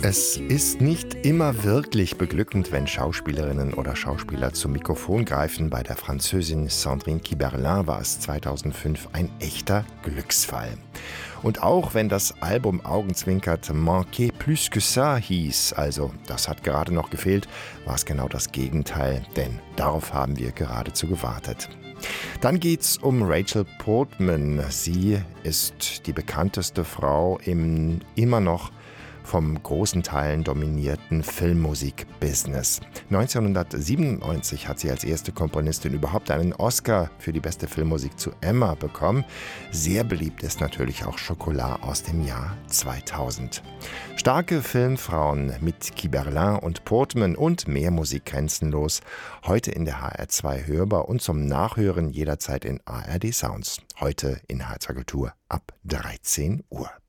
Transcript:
Es ist nicht immer wirklich beglückend, wenn Schauspielerinnen oder Schauspieler zum Mikrofon greifen. Bei der Französin Sandrine Kiberlin war es 2005 ein echter Glücksfall. Und auch wenn das Album augenzwinkert Manquer plus que ça hieß, also das hat gerade noch gefehlt, war es genau das Gegenteil, denn darauf haben wir geradezu gewartet. Dann geht's um Rachel Portman. Sie ist die bekannteste Frau im immer noch vom großen Teilen dominierten Filmmusik-Business. 1997 hat sie als erste Komponistin überhaupt einen Oscar für die beste Filmmusik zu Emma bekommen. Sehr beliebt ist natürlich auch Chocolat aus dem Jahr 2000. Starke Filmfrauen mit Kiberlin und Portman und mehr Musik grenzenlos. Heute in der HR2 hörbar und zum Nachhören jederzeit in ARD Sounds. Heute in HR2 Kultur ab 13 Uhr.